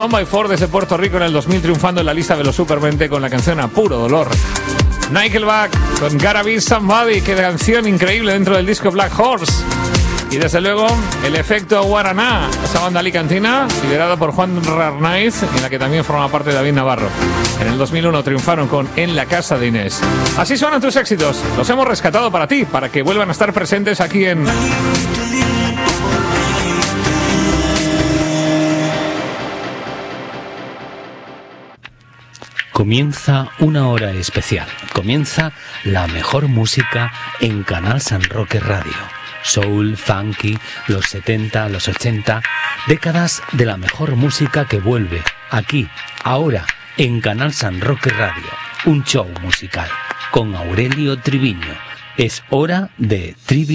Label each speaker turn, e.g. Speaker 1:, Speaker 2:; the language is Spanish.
Speaker 1: One by Four desde Puerto Rico en el 2000, triunfando en la lista de los Super 20 con la canción A Puro Dolor. Nickelback con Gotta Be Somebody, que canción increíble dentro del disco Black Horse. Y desde luego el efecto Guaraná, esa banda alicantina liderada por Juan Rarnaiz, en la que también forma parte David Navarro. En el 2001 triunfaron con En la casa de Inés. Así suenan tus éxitos, los hemos rescatado para ti, para que vuelvan a estar presentes aquí en...
Speaker 2: Comienza una hora especial. Comienza la mejor música en Canal San Roque Radio. Soul, funky, los 70, los 80, décadas de la mejor música que vuelve aquí, ahora, en Canal San Roque Radio. Un show musical con Aurelio Triviño. Es hora de Trivi.